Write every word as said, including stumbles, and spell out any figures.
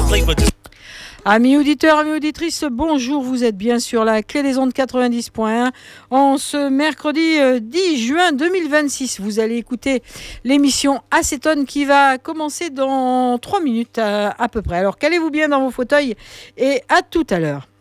Amis auditeurs, amis auditrices, bonjour, vous êtes bien sur la Clé des Ondes quatre-vingt-dix point un en ce mercredi dix juin deux mille vingt-six. Vous allez écouter l'émission Acétone qui va commencer dans trois minutes à, à peu près. Alors calez-vous bien dans vos fauteuils et à tout à l'heure.